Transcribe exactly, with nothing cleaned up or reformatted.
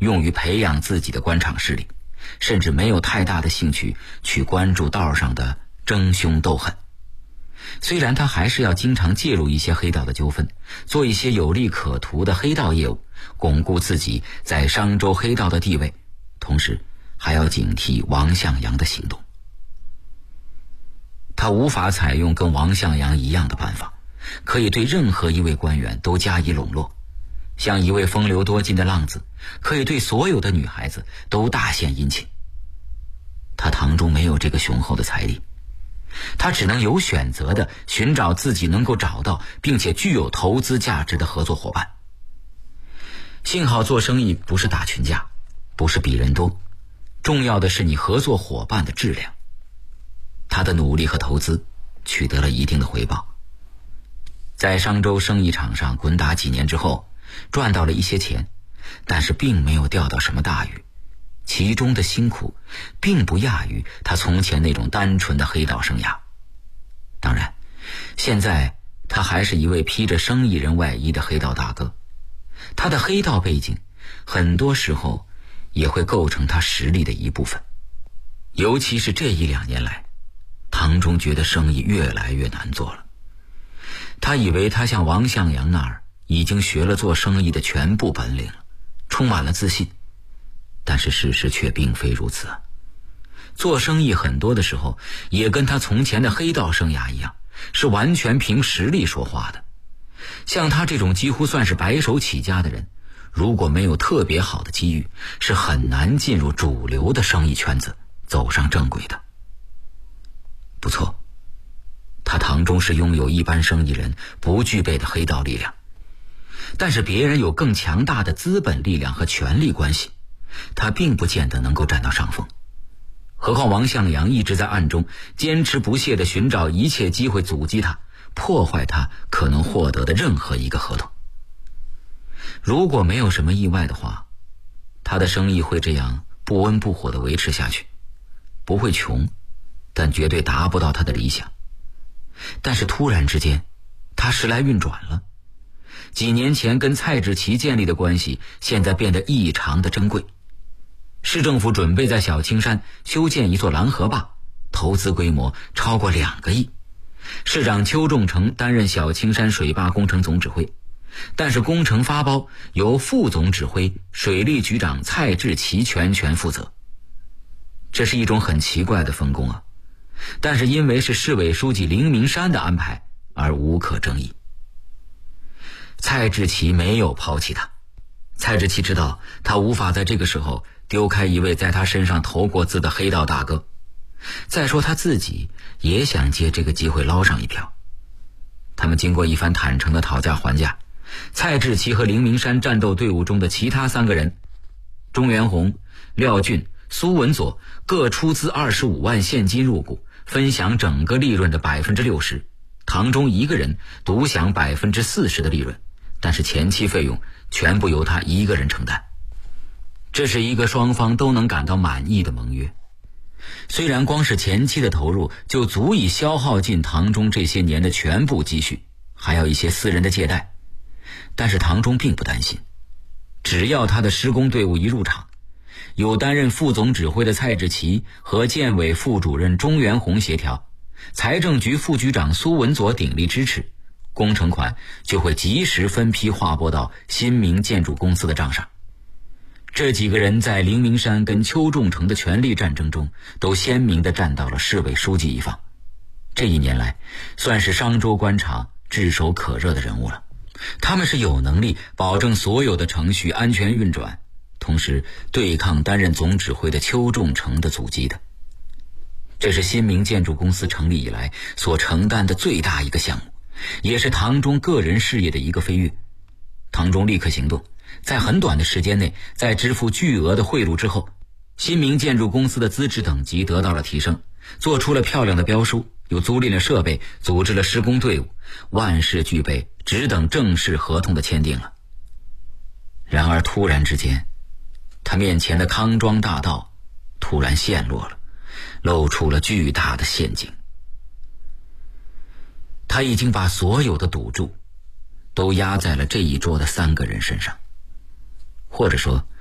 用于培养自己的官场势力，甚至没有太大的兴趣去关注道上的争凶斗狠。虽然他还是要经常介入一些黑道的纠纷，做一些有利可图的黑道业务，巩固自己在商州黑道的地位，同时还要警惕王向阳的行动。他无法采用跟王向阳一样的办法，可以对任何一位官员都加以笼络，像一位风流多金的浪子，可以对所有的女孩子都大献殷勤。他堂中没有这个雄厚的财力，他只能有选择地寻找自己能够找到并且具有投资价值的合作伙伴。幸好做生意不是打群架，不是比人多，重要的是你合作伙伴的质量。他的努力和投资取得了一定的回报，在商州生意场上滚打几年之后，赚到了一些钱，但是并没有钓到什么大鱼，其中的辛苦并不亚于他从前那种单纯的黑道生涯。当然，现在他还是一位披着生意人外衣的黑道大哥，他的黑道背景很多时候也会构成他实力的一部分。尤其是这一两年来，唐中觉得生意越来越难做了。他以为他像王向阳那儿已经学了做生意的全部本领了，充满了自信，但是事实却并非如此啊。做生意很多的时候也跟他从前的黑道生涯一样，是完全凭实力说话的。像他这种几乎算是白手起家的人，如果没有特别好的机遇，是很难进入主流的生意圈子，走上正轨的。不错，他堂中是拥有一般生意人不具备的黑道力量，但是别人有更强大的资本力量和权力关系，他并不见得能够占到上风。何况王向阳一直在暗中坚持不懈地寻找一切机会阻击他，破坏他可能获得的任何一个合同。如果没有什么意外的话，他的生意会这样不温不火地维持下去，不会穷，但绝对达不到他的理想。但是突然之间，他时来运转了。几年前跟蔡志奇建立的关系，现在变得异常的珍贵。市政府准备在小青山修建一座拦河坝，投资规模超过两个亿。市长邱仲成担任小青山水坝工程总指挥，但是工程发包由副总指挥水利局长蔡志奇全权负责。这是一种很奇怪的分工啊，但是因为是市委书记林明山的安排而无可争议。蔡志奇没有抛弃他，蔡志奇知道他无法在这个时候丢开一位在他身上投过资的黑道大哥，再说他自己也想借这个机会捞上一票。他们经过一番坦诚的讨价还价，蔡志奇和林明山战斗队伍中的其他三个人钟元红、廖俊、苏文佐各出资二十五万现金入股，分享整个利润的百分之六十，唐中一个人独享百分之四十的利润，但是前期费用全部由他一个人承担。这是一个双方都能感到满意的盟约。虽然光是前期的投入就足以消耗尽唐中这些年的全部积蓄，还有一些私人的借贷，但是唐中并不担心。只要他的施工队伍一入场，有担任副总指挥的蔡志奇和建委副主任钟元红协调，财政局副局长苏文佐鼎力支持，工程款就会及时分批划拨到新明建筑公司的账上。这几个人在林明山跟邱仲成的权力战争中都鲜明地站到了市委书记一方，这一年来算是商州官场炙手可热的人物了。他们是有能力保证所有的程序安全运转，同时对抗担任总指挥的邱仲成的阻击的。这是新明建筑公司成立以来所承担的最大一个项目，也是唐中个人事业的一个飞跃。唐中立刻行动，在很短的时间内，在支付巨额的贿赂之后，新明建筑公司的资质等级得到了提升，做出了漂亮的标书，又租赁了设备，组织了施工队伍，万事俱备，只等正式合同的签订了。然而突然之间，他面前的康庄大道突然陷落了，露出了巨大的陷阱。他已经把所有的赌注都压在了这一桌的三个人身上，或者说